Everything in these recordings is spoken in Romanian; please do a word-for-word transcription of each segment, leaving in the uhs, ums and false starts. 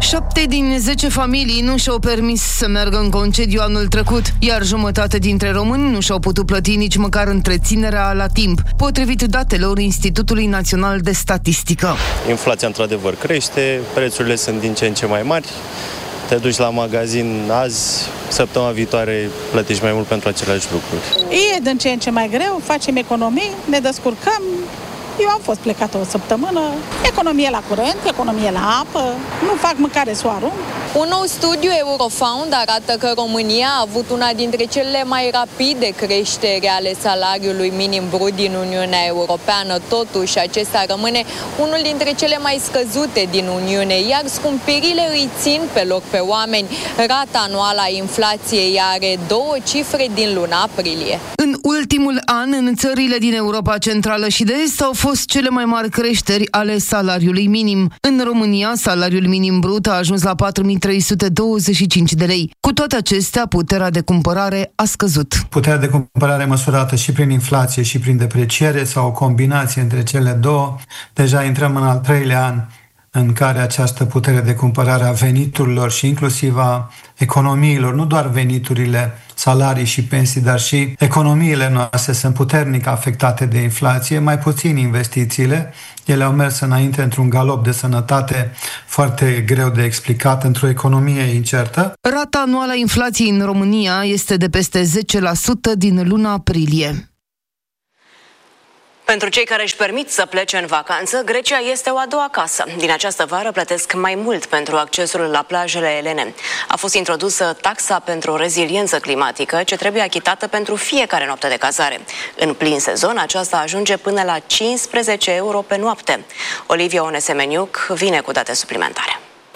Șapte din zece familii nu și-au permis să meargă în concediu anul trecut, iar jumătate dintre români nu și-au putut plăti nici măcar întreținerea la timp, potrivit datelor Institutului Național de Statistică. Inflația într-adevăr crește, prețurile sunt din ce în ce mai mari. Te duci la magazin azi, săptămâna viitoare plătești mai mult pentru aceleași lucruri. E din ce în ce mai greu, facem economii, ne descurcăm. Eu am fost plecată o săptămână, economie la curent, economie la apă, nu fac mâncare să o arunc. Un nou studiu Eurofound arată că România a avut una dintre cele mai rapide creșteri ale salariului minim brut din Uniunea Europeană. Totuși, acesta rămâne unul dintre cele mai scăzute din Uniune, iar scumpirile îi țin pe loc pe oameni. Rata anuală a inflației are două cifre din luna aprilie. În ultimul an, în țările din Europa Centrală și de Est au fost cele mai mari creșteri ale salariului minim. În România, salariul minim brut a ajuns la patru mii trei sute douăzeci și cinci de lei. Cu toate acestea, puterea de cumpărare a scăzut. Puterea de cumpărare măsurată și prin inflație și prin depreciere sau o combinație între cele două. Deja intrăm în al treilea an în care această putere de cumpărare a veniturilor și inclusiv a economiilor, nu doar veniturile, salarii și pensii, dar și economiile noastre sunt puternic afectate de inflație, mai puțin investițiile. Ele au mers înainte într-un galop de sănătate foarte greu de explicat, într-o economie incertă. Rata anuală a inflației în România este de peste zece la sută din luna aprilie. Pentru cei care își permit să plece în vacanță, Grecia este o a doua casă. Din această vară plătesc mai mult pentru accesul la plajele elene. A fost introdusă taxa pentru reziliență climatică, ce trebuie achitată pentru fiecare noapte de cazare. În plin sezon, aceasta ajunge până la cincisprezece euro pe noapte. Olivia Onesemeniuc vine cu date suplimentare.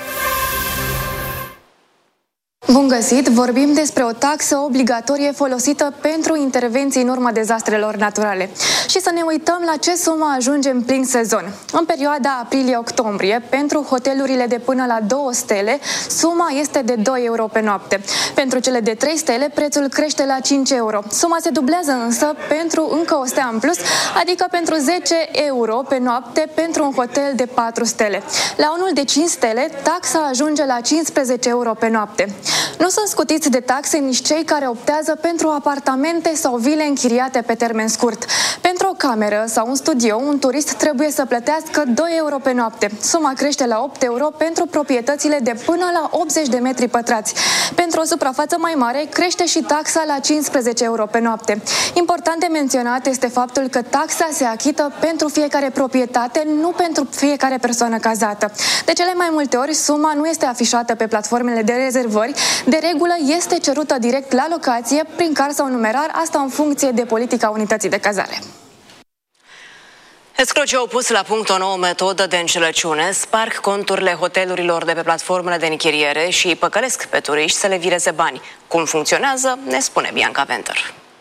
Bun găsit! Vorbim despre o taxă obligatorie folosită pentru intervenții în urma dezastrelor naturale. Și să ne uităm la ce sumă ajunge în plin sezon. În perioada aprilie-octombrie, pentru hotelurile de până la două stele, suma este de doi euro pe noapte. Pentru cele de trei stele, prețul crește la cinci euro. Suma se dublează însă pentru încă o stea în plus, adică pentru zece euro pe noapte pentru un hotel de patru stele. La unul de cinci stele, taxa ajunge la cincisprezece euro pe noapte. Nu sunt scutiți de taxe nici cei care optează pentru apartamente sau vile închiriate pe termen scurt. Pentru o cameră sau un studio, un turist trebuie să plătească doi euro pe noapte. Suma crește la opt euro pentru proprietățile de până la optzeci de metri pătrați. Pentru o suprafață mai mare, crește și taxa la cincisprezece euro pe noapte. Important de menționat este faptul că taxa se achită pentru fiecare proprietate, nu pentru fiecare persoană cazată. De cele mai multe ori, suma nu este afișată pe platformele de rezervări. De regulă, este cerută direct la locație, prin car sau numerar, asta în funcție de politica unității de cazare. Escrocii au pus la punct o nouă metodă de înșelăciune, sparg conturile hotelurilor de pe platformele de închiriere și îi păcălesc pe turiști să le vireze bani. Cum funcționează, ne spune Bianca Venter.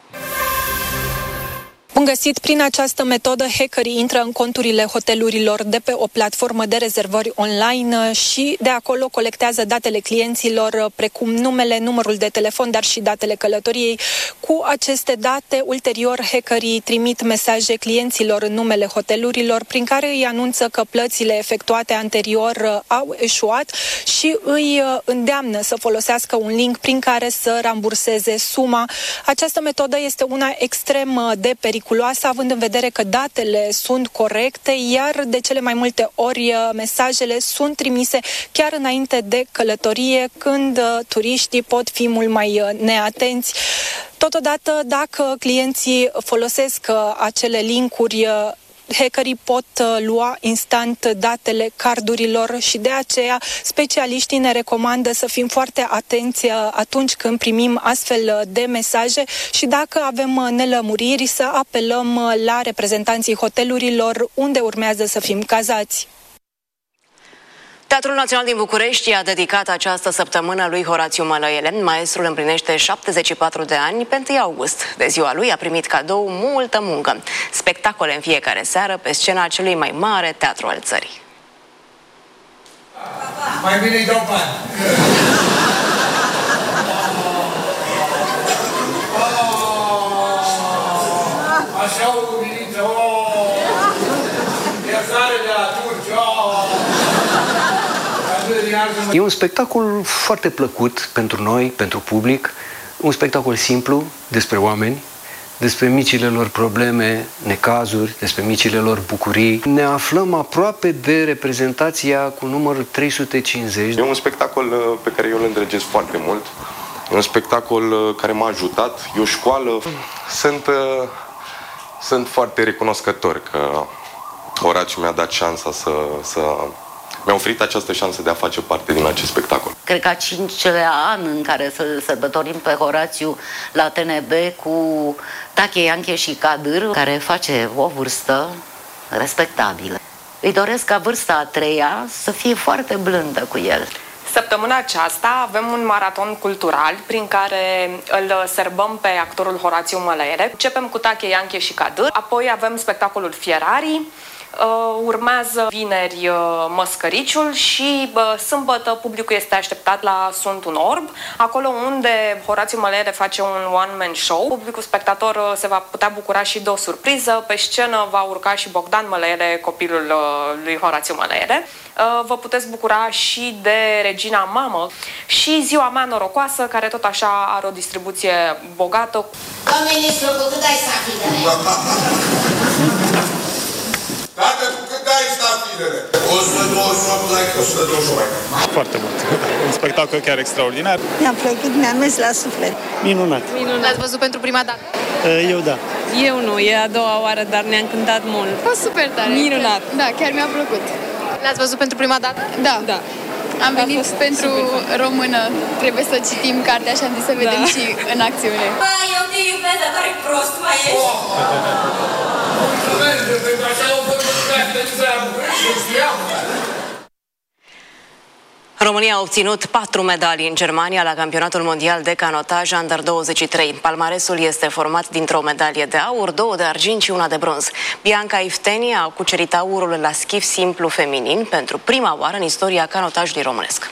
Bun găsit! Prin această metodă, hackerii intră în conturile hotelurilor de pe o platformă de rezervări online și de acolo colectează datele clienților, precum numele, numărul de telefon, dar și datele călătoriei. Cu aceste date, ulterior, hackerii trimit mesaje clienților în numele hotelurilor, prin care îi anunță că plățile efectuate anterior au eșuat și îi îndeamnă să folosească un link prin care să ramburseze suma. Această metodă este una extrem de periculoasă, având în vedere că datele sunt corecte, iar de cele mai multe ori mesajele sunt trimise chiar înainte de călătorie, când turiștii pot fi mult mai neatenți. Totodată, dacă clienții folosesc acele linkuri, hackerii pot lua instant datele cardurilor și de aceea specialiștii ne recomandă să fim foarte atenți atunci când primim astfel de mesaje și dacă avem nelămuriri să apelăm la reprezentanții hotelurilor unde urmează să fim cazați. Teatrul Național din București a dedicat această săptămână lui Horațiu Mălăiele. Maestrul împlinește șaptezeci și patru de ani pe întâi august. De ziua lui a primit cadou multă muncă. Spectacole în fiecare seară pe scena celui mai mare teatru al țării. Mai bine îi dau bani. Așa o luminiță, iersare de la turci, E un spectacol foarte plăcut pentru noi, pentru public, un spectacol simplu despre oameni, despre micile lor probleme, necazuri, despre micile lor bucurii. Ne aflăm aproape de reprezentația cu numărul trei sute cincizeci. E un spectacol pe care eu îl îndrăgesc foarte mult. E un spectacol care m-a ajutat, e o școală. Sunt, sunt foarte recunoscător că Horațiu mi-a dat șansa să... să mi-a oferit această șansă de a face parte din acest spectacol. Cred că a cincilea an în care să sărbătorim pe Horațiu la T N B cu Tache, Ianche și Kadir, care face o vârstă respectabilă. Îi doresc ca vârsta a treia să fie foarte blândă cu el. Săptămâna aceasta avem un maraton cultural prin care îl sărbăm pe actorul Horațiu Mălăere. Începem cu Tache, Ianche și Kadir, apoi avem spectacolul Fierarii, Uh, urmează vineri uh, Măscăriciul și uh, sâmbătă publicul este așteptat la Sunt un orb, acolo unde Horațiu Mălăere face un one-man show. Publicul spectator uh, se va putea bucura și de o surpriză. Pe scenă va urca și Bogdan Mălăere, copilul uh, lui Horațiu Mălăere. Uh, vă puteți bucura și de Regina Mamă și Ziua mea norocoasă, care tot așa are o distribuție bogată. Domnul ministru, cu cât ai stafidele? Tată, cu cât dai stafilele? o sută douăzeci și opt like, o sută douăzeci și opt. Foarte mult. Un spectacol chiar extraordinar. Mi-a plăcut, mi-a mers la suflet. Minunat. Minunat. L-ați văzut pentru prima dată? Eu da. Eu nu, e a doua oară, dar ne-a încântat mult. A fost super tare. Minunat. Da, chiar mi-a plăcut. L-ați văzut pentru prima dată? Da. Da. Am venit pentru română. Trebuie să citim cartea și am zis să vedem da. și în acțiune. Bă, eu te iubesc, dar doar e prost, mai ești. România a obținut patru medalii în Germania la campionatul mondial de canotaj Under douăzeci și trei. Palmaresul este format dintr-o medalie de aur, două de argint și una de bronz. Bianca Ifteni a cucerit aurul la schif simplu feminin pentru prima oară în istoria canotajului românesc.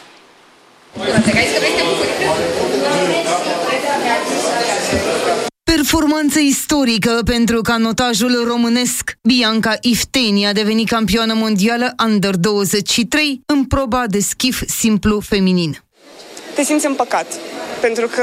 Performanță istorică pentru canotajul românesc. Bianca Ifteni a devenit campioană mondială Under douăzeci și trei în proba de schif simplu feminin. Te simți împăcat, pentru că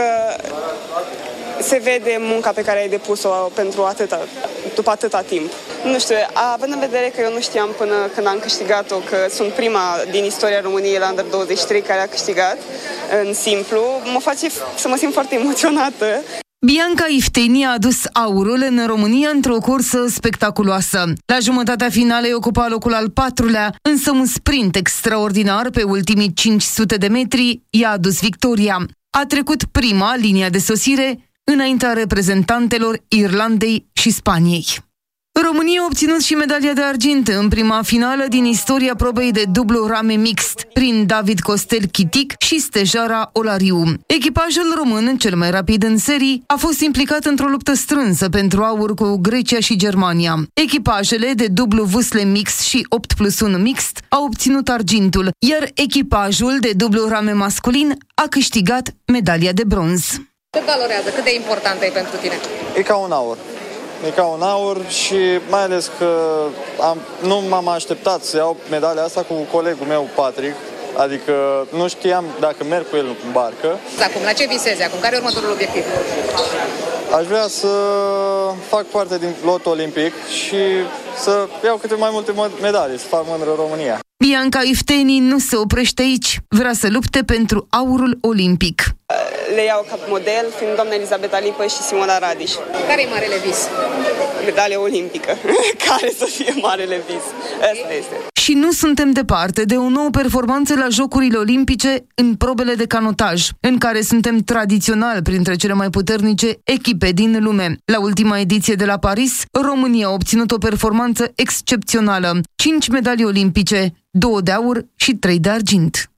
se vede munca pe care ai depus-o pentru atâta, după atâta timp. Nu știu, având în vedere că eu nu știam până când am câștigat-o că sunt prima din istoria României la Under douăzeci și trei care a câștigat în simplu, mă face să mă simt foarte emoționată. Bianca Ifteni a adus aurul în România într-o cursă spectaculoasă. La jumătatea finalei ocupa locul al patrulea, însă un sprint extraordinar pe ultimii cinci sute de metri i-a adus victoria. A trecut prima linia de sosire înaintea reprezentantelor Irlandei și Spaniei. România a obținut și medalia de argint în prima finală din istoria probei de dublu rame mixt, prin David Costel Chitic și Stejara Olariu. Echipajul român, cel mai rapid în serii, a fost implicat într-o luptă strânsă pentru aur cu Grecia și Germania. Echipajele de dublu vâsle mixt și opt plus unu mixt au obținut argintul, iar echipajul de dublu rame masculin a câștigat medalia de bronz. Cât valorează? Cât de importantă e pentru tine? E ca un aur. E ca un aur și mai ales că am, nu m-am așteptat să iau medalia asta cu colegul meu, Patrick. Adică nu știam dacă merg cu el în barcă. Acum, la ce visezi acum? Care e următorul obiectiv? Aș vrea să fac parte din lotul olimpic și să iau câte mai multe medalii, să fac mândră România. Bianca Ifteni nu se oprește aici. Vrea să lupte pentru aurul olimpic. Le iau ca model, fiind doamna Elisabeta Lipă și Simona Radiș. Care e marele vis? Medalia olimpică. Care să fie marele vis? Asta este. Și nu suntem departe de o nouă performanță la Jocurile Olimpice în probele de canotaj, în care suntem tradițional printre cele mai puternice echipe din lume. La ultima ediție de la Paris, România a obținut o performanță excepțională. Cinci medalii olimpice, două de aur și trei de argint.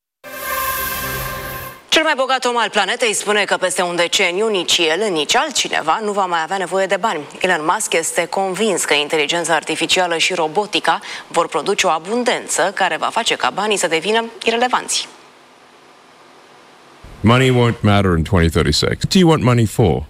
Cel mai bogat om al planetei spune că peste un deceniu nici el, nici altcineva nu va mai avea nevoie de bani. Elon Musk este convins că inteligența artificială și robotica vor produce o abundență care va face ca banii să devină irelevanți. Money won't matter in twenty thirty-six. What do you want money for?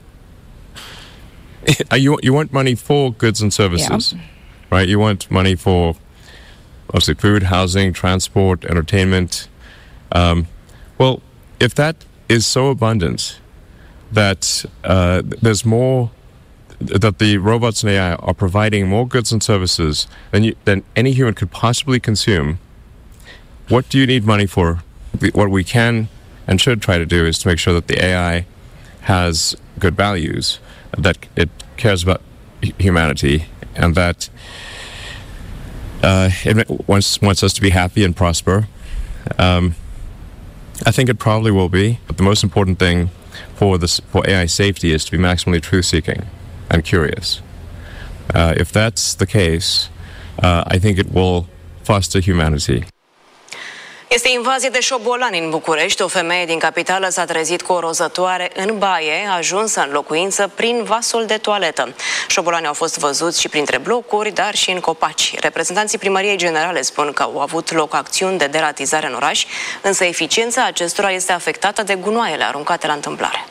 you, you want money for goods and services, yeah. Right? You want money for obviously food, housing, transport, entertainment. Um, well, if that is so abundant that uh, there's more, that the robots and A I are providing more goods and services than you, than any human could possibly consume, what do you need money for? What we can and should try to do is to make sure that the A I has good values, that it cares about humanity, and that uh, it wants, wants us to be happy and prosper. Um, I think it probably will be, but the most important thing for this, for A I safety is to be maximally truth-seeking and curious. Uh, if that's the case, uh, I think it will foster humanity. Este invazie de șobolani în București. O femeie din capitală s-a trezit cu o rozătoare în baie, ajunsă în locuință prin vasul de toaletă. Șobolanii au fost văzuți și printre blocuri, dar și în copaci. Reprezentanții Primăriei Generale spun că au avut loc acțiuni de deratizare în oraș, însă eficiența acestora este afectată de gunoaiele aruncate la întâmplare.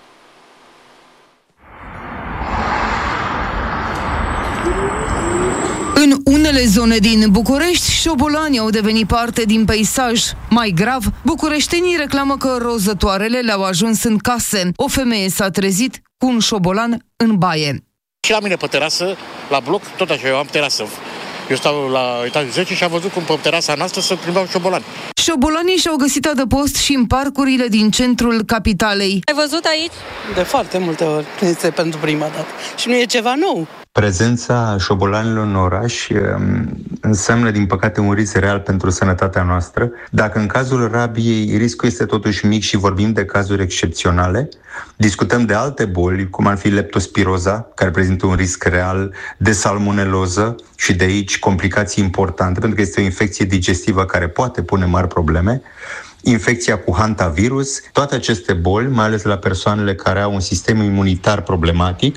În unele zone din București, șobolanii au devenit parte din peisaj. Mai grav, bucureștenii reclamă că rozătoarele le-au ajuns în case. O femeie s-a trezit cu un șobolan în baie. Și la mine pe terasă, la bloc, tot așa, eu am terasă. Eu stau la etajul zece și am văzut cum pe terasa noastră se plimbau șobolani. Șobolanii și-au găsit adăpost și în parcurile din centrul capitalei. Ai văzut aici? De foarte multe ori. Este pentru prima dată. Și nu e ceva nou. Prezența șobolanilor în oraș înseamnă, din păcate, un risc real pentru sănătatea noastră. Dacă în cazul rabiei riscul este totuși mic și vorbim de cazuri excepționale, discutăm de alte boli, cum ar fi leptospiroza, care prezintă un risc real, de salmoneloză și de aici complicații importante, pentru că este o infecție digestivă care poate pune mari probleme, infecția cu hantavirus, toate aceste boli, mai ales la persoanele care au un sistem imunitar problematic,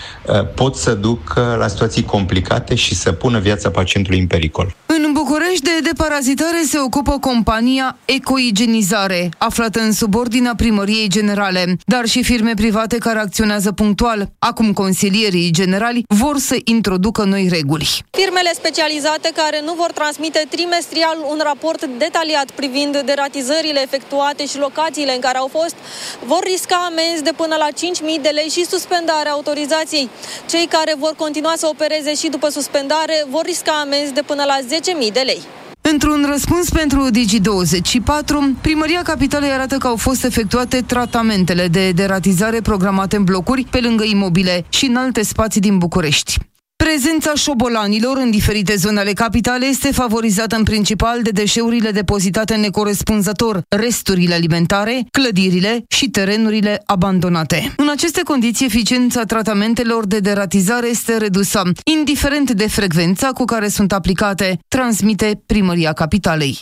pot să ducă la situații complicate și să pună viața pacientului în pericol. În București de deparazitare se ocupă compania Ecoigenizare, aflată în subordinea Primăriei Generale, dar și firme private care acționează punctual. Acum consilierii generali vor să introducă noi reguli. Firmele specializate care nu vor transmite trimestrial un raport detaliat privind deratizările efectuate și locațiile în care au fost, vor risca amenzi de până la cinci mii de lei și suspendarea autorizației. Cei care vor continua să opereze și după suspendare vor risca amenzi de până la zece mii de lei. Într-un răspuns pentru Digi douăzeci și patru, Primăria Capitalei arată că au fost efectuate tratamentele de deratizare programate în blocuri, pe lângă imobile și în alte spații din București. Prezența șobolanilor în diferite zone ale capitalei este favorizată în principal de deșeurile depozitate necorespunzător, resturile alimentare, clădirile și terenurile abandonate. În aceste condiții, eficiența tratamentelor de deratizare este redusă, indiferent de frecvența cu care sunt aplicate, transmite Primăria Capitalei.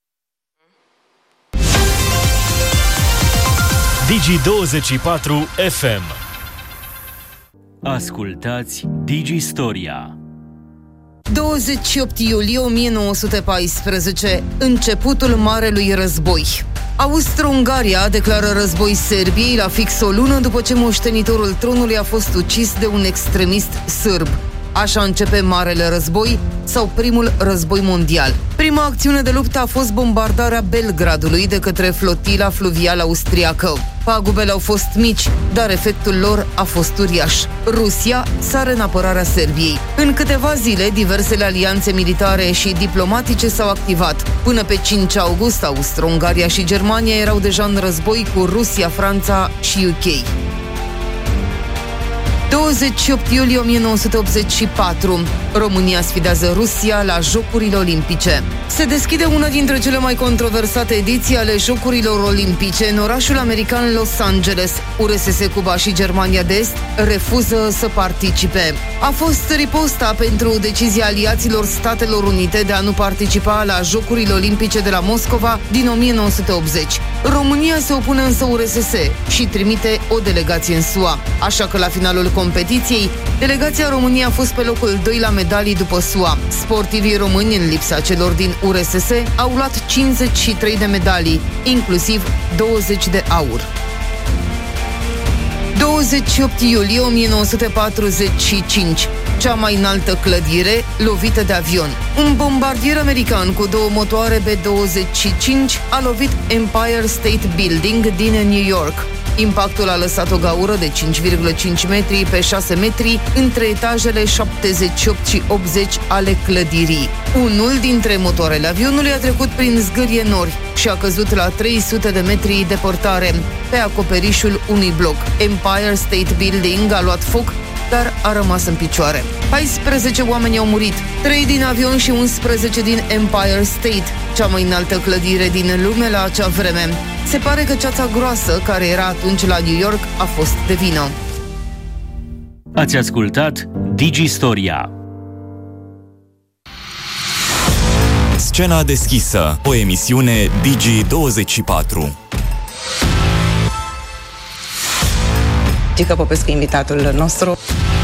Digi douăzeci și patru F M. Ascultați Digistoria. douăzeci și opt iulie o mie nouă sute paisprezece, începutul Marelui Război. Austro-Ungaria declară război Serbiei la fix o lună după ce moștenitorul tronului a fost ucis de un extremist sârb. Așa începe Marele Război sau Primul Război Mondial. Prima acțiune de luptă a fost bombardarea Belgradului de către flotila fluvială austriacă. Pagubele au fost mici, dar efectul lor a fost uriaș. Rusia sare în apărarea Serbiei. În câteva zile, diversele alianțe militare și diplomatice s-au activat. Până pe cinci august, Austro-Ungaria și Germania erau deja în război cu Rusia, Franța și U K. douăzeci și opt iulie o mie nouă sute optzeci și patru. România sfidează Rusia la Jocurile Olimpice. Se deschide una dintre cele mai controversate ediții ale Jocurilor Olimpice în orașul american Los Angeles. U R S S Cuba și Germania de Est refuză să participe. A fost riposta pentru decizia aliaților Statelor Unite de a nu participa la Jocurile Olimpice de la Moscova din o mie nouă sute optzeci. România se opune însă U R S S și trimite o delegație în S U A. Așa că la finalul competiției, delegația României a fost pe locul doi la medalii după S U A. Sportivii români, în lipsa celor din U R S S, au luat cincizeci și trei de medalii, inclusiv douăzeci de aur. douăzeci și opt iulie o mie nouă sute patruzeci și cinci. cea mai înaltă clădire lovită de avion. Un bombardier american cu două motoare B douăzeci și cinci a lovit Empire State Building din New York. Impactul a lăsat o gaură de cinci virgulă cinci metri pe șase metri între etajele șaptezeci și opt și optzeci ale clădirii. Unul dintre motoarele avionului a trecut prin zgârie nori și a căzut la trei sute de metri departare, pe acoperișul unui bloc. Empire State Building a luat foc, dar a rămas în picioare. paisprezece oameni au murit, trei din avion și unsprezece din Empire State, cea mai înaltă clădire din lume la acea vreme. Se pare că ceața groasă, care era atunci la New York, a fost de vină. Ați ascultat Digistoria. Scena deschisă, o emisiune Digi douăzeci și patru. Gică Popescu, invitatul nostru.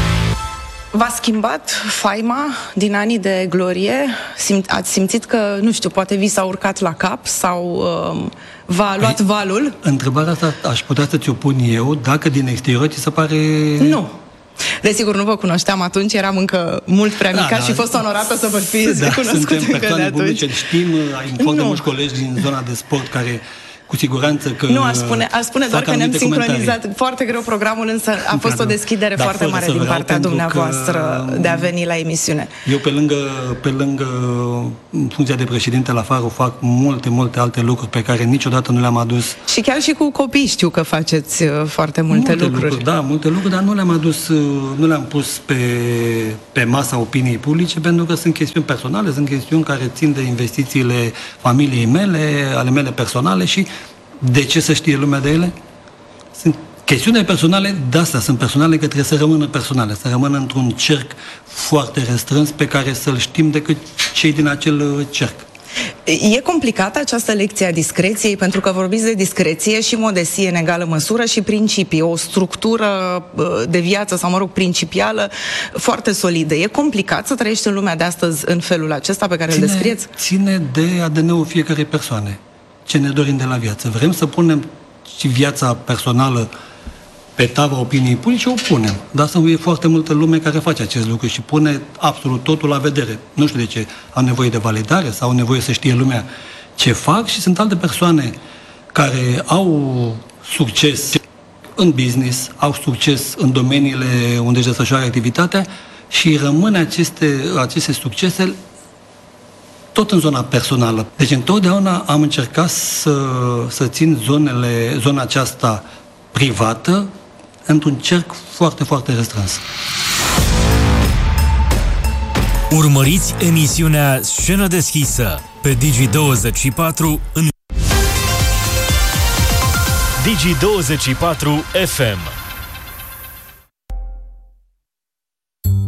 V-a schimbat faima din anii de glorie? Simt, ați simțit că, nu știu, poate vi s-a urcat la cap sau uh, v-a luat păi, valul? Întrebarea asta aș putea să ți-o pun eu, dacă din exterior ți se pare... Nu. Desigur, nu vă cunoșteam atunci, eram încă mult prea mică da, și da, fost onorată să vă fiți da, cunoscut încă de atunci. Publice, știm, ai foarte mulți colegi din zona de sport care... Cu siguranță că... Nu, aș spune, aș spune doar că ne-am sincronizat foarte greu programul, însă a fost o deschidere da, foarte mare din partea dumneavoastră că, de a veni la emisiune. Eu pe lângă, pe lângă funcția de președinte la Faro fac multe, multe alte lucruri pe care niciodată nu le-am adus. Și chiar și cu copii știu că faceți foarte multe, multe lucruri. lucruri. Da, multe lucruri, dar nu le-am adus, nu le-am pus pe, pe masa opiniei publice, pentru că sunt chestiuni personale, sunt chestiuni care țin de investițiile familiei mele, ale mele personale și de ce să știe lumea de ele? Sunt chestiuni personale, de astea sunt personale, că trebuie să rămână personale, să rămână într-un cerc foarte restrâns pe care să-l știm decât cei din acel cerc. E complicată această lecție a discreției, pentru că vorbiți de discreție și modestie în egală măsură și principii, o structură de viață sau, mă rog, principială foarte solidă. E complicat să trăiești în lumea de astăzi în felul acesta pe care ține, îl descrieți? Ține de A D N-ul fiecarei persoane. Ce ne dorim de la viață. Vrem să punem și viața personală pe tava opiniei publice, o punem. Dar să e foarte multă lume care face acest lucru și pune absolut totul la vedere. Nu știu de ce. Au nevoie de validare sau au nevoie să știe lumea ce fac și sunt alte persoane care au succes în business, au succes în domeniile unde își desfășoară activitatea și rămân aceste, aceste succese tot în zona personală. Deci întotdeauna am încercat să, să țin zonele, zona aceasta privată într-un cerc foarte, foarte restrâns. Urmăriți emisiunea Scenă deschisă pe Digi douăzeci și patru în Digi douăzeci și patru F M.